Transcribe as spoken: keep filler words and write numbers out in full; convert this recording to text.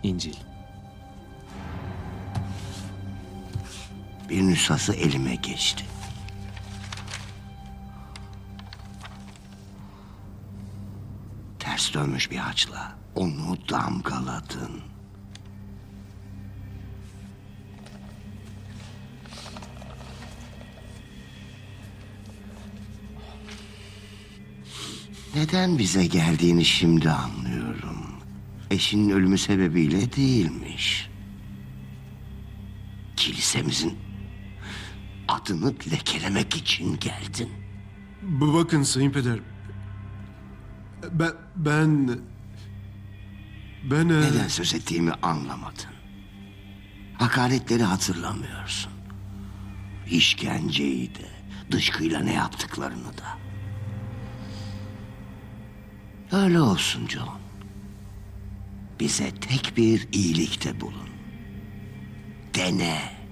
İncil. Bir nüshası elime geçti. Ters dönmüş bir haçla onu damgaladın. Neden bize geldiğini şimdi anlıyorum. Eşinin ölümü sebebiyle değilmiş. Kilisemizin adını lekelemek için geldin. B- Bakın Sayın Peder. Ben... Ben... Ben... e, Neden söz ettiğimi anlamadın. Hakaretleri hatırlamıyorsun. İşkenceyi de, dışkıyla ne yaptıklarını da. Öyle olsun John. Bize tek bir iyilikte bulun. Dene.